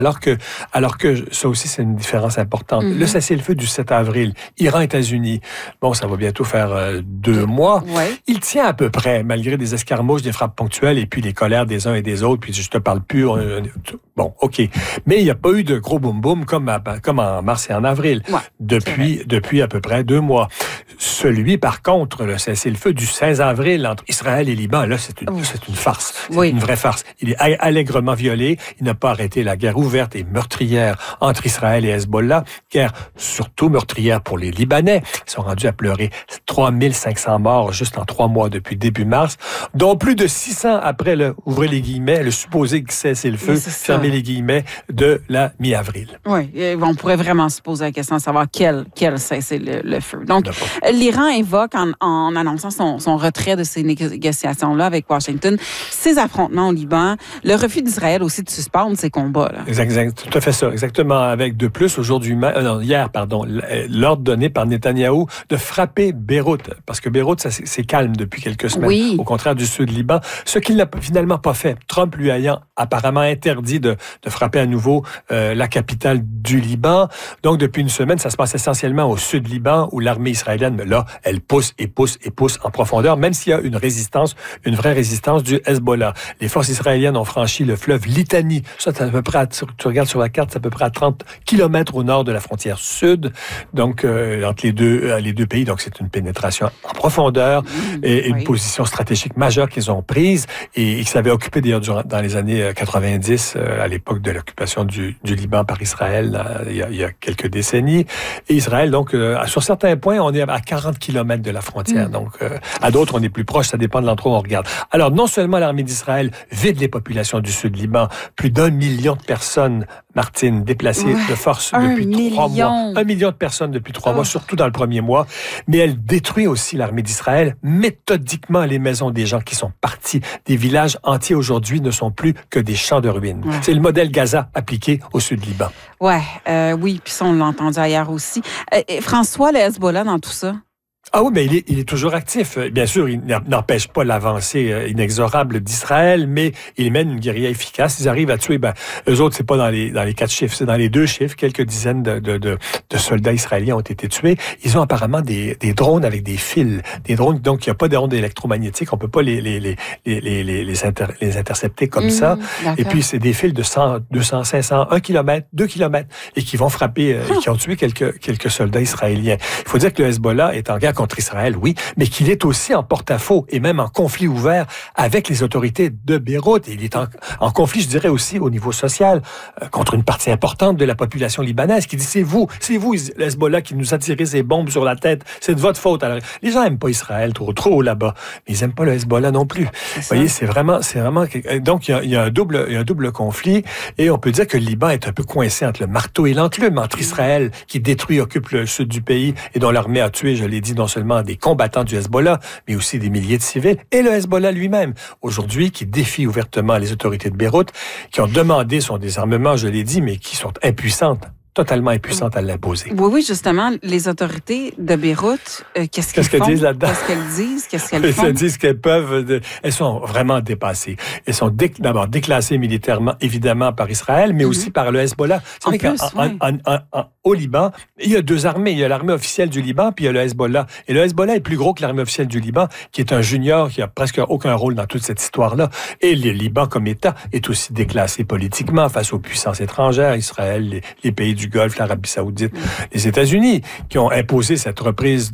Alors que ça aussi, c'est une différence importante. Le cessez-le-feu du 7 avril, Iran-États-Unis, bon, ça va bientôt faire 2 mois. Ouais. Il tient à peu près, malgré des escarmouches, des frappes ponctuelles et puis les colères des uns et des autres, puis je te parle plus. Bon, OK. Mais il n'y a pas eu de gros boum-boum comme en mars et en avril, depuis à peu près 2 mois. Celui, par contre, le cessez-le-feu du 16 avril entre Israël et Liban, là, c'est une farce. C'est une vraie farce. Il est allègrement violé. Il n'a pas arrêté la guerre ouverte et meurtrière entre Israël et Hezbollah. Guerre surtout meurtrière pour les Libanais. Ils sont rendus à pleurer 3500 morts juste en 3 mois depuis début mars, dont plus de 600 après ouvrez les guillemets, le supposé cessez-le-feu, fermez les guillemets, de la mi-avril. Oui, on pourrait vraiment se poser la question de savoir quel cessez-le-feu. Donc, l'Iran invoque, en annonçant son retrait de ces négociations-là avec Washington, ces affrontements au Liban, le refus d'Israël aussi de suspendre ces combats. Là. Exact, tout à fait ça. Exactement. Avec de plus, hier, l'ordre donné par Netanyahou de frapper Beyrouth. Parce que Beyrouth, c'est calme depuis quelques semaines. Au contraire du sud Liban. Ce qu'il n'a finalement pas fait. Trump lui ayant apparemment interdit de frapper à nouveau la capitale du Liban. Donc, depuis une semaine, ça se passe essentiellement au sud Liban, où l'armée israélienne, là, elle pousse et pousse et pousse en profondeur, même s'il y a une vraie résistance du Hezbollah. Les forces israéliennes ont franchi le fleuve Litani. Ça, c'est à peu près, tu regardes sur la carte, c'est à peu près à 30 kilomètres au nord de la frontière sud, donc entre les deux pays. Donc, c'est une pénétration en profondeur et une position stratégique majeure qu'ils ont prise et qui s'avait occupé d'ailleurs dans les années 90, à l'époque de l'occupation du Liban par Israël, il y a quelques décennies. Et Israël, donc, sur certains points, on est à 40 kilomètres de la frontière. Donc, à d'autres, on est plus proche, ça dépend de l'endroit où on regarde. Alors, non seulement l'armée d'Israël vide les populations du sud Liban, plus d'1 million de personnes, Martine, déplacées de force depuis 3 mois. 1 million de personnes depuis 3 mois, surtout dans le premier mois. Mais elle détruit aussi l'armée d'Israël méthodiquement les maisons des gens qui sont partis. Des villages entiers aujourd'hui ne sont plus que des champs de ruines. C'est le modèle Gaza appliqué au sud Liban. Oui, puis ça, on l'a entendu ailleurs aussi. François, le Hezbollah dans tout ça? Ah oui, mais il est toujours actif. Bien sûr, il n'empêche pas l'avancée inexorable d'Israël, mais il mène une guérilla efficace. Ils arrivent à tuer, eux autres, c'est pas dans les 4 chiffres, c'est dans les 2 chiffres. Quelques dizaines de soldats israéliens ont été tués. Ils ont apparemment des drones avec des fils. Des drones, donc, il n'y a pas de ondes électromagnétiques. On peut pas les intercepter comme ça. Et puis, c'est des fils de 100, 200, 500, 1 km, 2 km, et qui vont frapper, et qui ont tué quelques soldats israéliens. Il faut dire que le Hezbollah est en guerre contre Israël, oui, mais qu'il est aussi en porte-à-faux et même en conflit ouvert avec les autorités de Beyrouth. Et il est en conflit, je dirais aussi, au niveau social, contre une partie importante de la population libanaise qui dit c'est vous, le Hezbollah, qui nous a tiré ces bombes sur la tête. C'est de votre faute. Alors, les gens n'aiment pas Israël trop là-bas, mais ils n'aiment pas le Hezbollah non plus. Vous voyez, c'est vraiment... Donc, il y a un double conflit et on peut dire que le Liban est un peu coincé entre le marteau et l'enclume, entre Israël, qui détruit, occupe le sud du pays et dont l'armée a tué, je l'ai dit, non seulement des combattants du Hezbollah, mais aussi des milliers de civils, et le Hezbollah lui-même, aujourd'hui, qui défie ouvertement les autorités de Beyrouth, qui ont demandé son désarmement, je l'ai dit, mais qui sont impuissantes, totalement impuissantes à l'imposer. Oui, justement, les autorités de Beyrouth, qu'est-ce qu'elles disent là-dedans? Qu'est-ce qu'elles disent? Qu'est-ce qu'elles font? Elles disent qu'elles peuvent... Elles sont vraiment dépassées. Elles sont d'abord déclassées militairement, évidemment, par Israël, mais aussi par le Hezbollah. Vous savez au Liban, il y a 2 armées. Il y a l'armée officielle du Liban, puis il y a le Hezbollah. Et le Hezbollah est plus gros que l'armée officielle du Liban, qui est un junior, qui a presque aucun rôle dans toute cette histoire-là. Et le Liban, comme État, est aussi déclassé politiquement face aux puissances étrangères, Israël, les pays du Golfe, l'Arabie Saoudite, les États-Unis, qui ont imposé cette reprise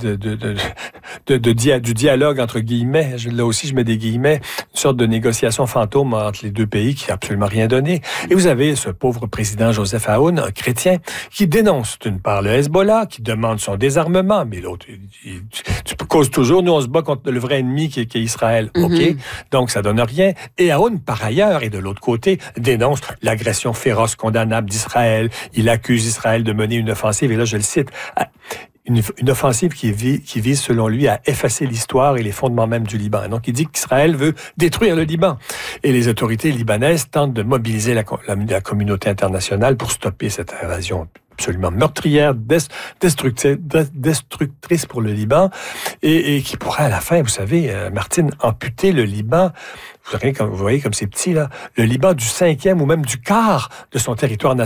du dialogue entre guillemets. Là aussi, je mets des guillemets, une sorte de négociation fantôme entre les 2 pays qui n'a absolument rien donné. Et vous avez ce pauvre président Joseph Aoun, un chrétien, qui dénonce d'une part le Hezbollah, qui demande son désarmement, mais l'autre, tu causes toujours, nous on se bat contre le vrai ennemi qui est Israël. OK? Donc ça donne rien. Et Aoun, par ailleurs, et de l'autre côté, dénonce l'agression féroce, condamnable d'Israël. Il accuse Israël de mener une offensive, et là je le cite, une offensive qui vise, selon lui, à effacer l'histoire et les fondements même du Liban. Donc, il dit qu'Israël veut détruire le Liban. Et les autorités libanaises tentent de mobiliser la communauté internationale pour stopper cette invasion absolument meurtrière, destructrice pour le Liban, et qui pourrait à la fin, vous savez, Martine, amputer le Liban. Vous voyez comme c'est petit, là, le Liban du 5e ou même du quart de son territoire national.